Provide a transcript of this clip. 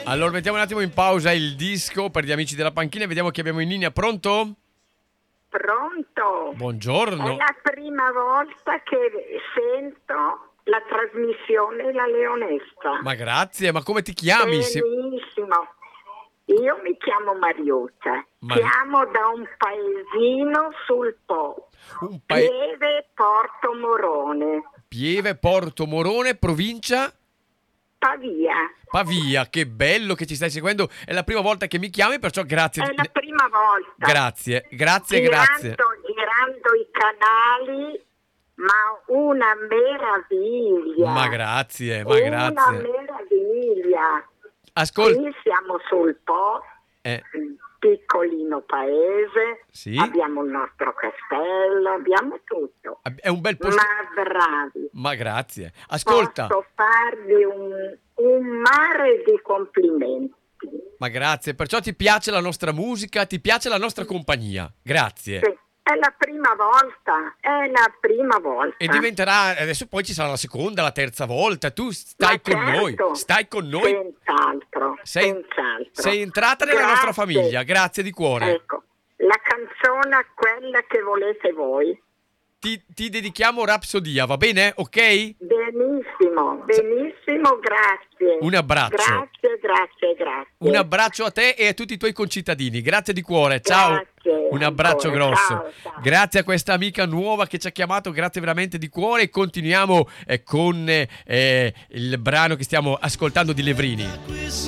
Allora mettiamo un attimo in pausa il disco per gli amici della panchina e vediamo chi abbiamo in linea. Pronto? Pronto? È Buongiorno. la prima volta che sento la trasmissione La Leonessa. Ma grazie, ma come ti chiami? Benissimo. Io mi chiamo Mariuccia. Chiamo da un paesino sul Po. Pieve Porto Morone. Pieve Porto Morone, provincia? Pavia, che bello che ci stai seguendo. È la prima volta che mi chiami, perciò grazie. È la prima volta. Grazie. Girando i canali, ma una meraviglia. Ma grazie. Una meraviglia. Ascolta. Qui siamo sul Po, piccolino paese, sì. Abbiamo il nostro castello, abbiamo tutto. È un bel posto. Ma bravi. Ma grazie. Ascolta. Posso farvi un mare di complimenti. Ma grazie, perciò ti piace la nostra musica, ti piace la nostra compagnia. Grazie. Sì. È la prima volta. E diventerà, adesso poi ci sarà la seconda, la terza volta. Tu stai con noi. Senz'altro. Sei entrata nella nostra famiglia, grazie di cuore. Ecco, la canzone quella che volete voi. Ti dedichiamo Rapsodia, va bene? Ok? Benissimo, grazie. Un abbraccio. Grazie. Un abbraccio a te e a tutti i tuoi concittadini. Grazie di cuore, ciao. Grazie. Un abbraccio grosso. Ciao. Grazie a questa amica nuova che ci ha chiamato, grazie veramente di cuore. E continuiamo con il brano che stiamo ascoltando di Levrini.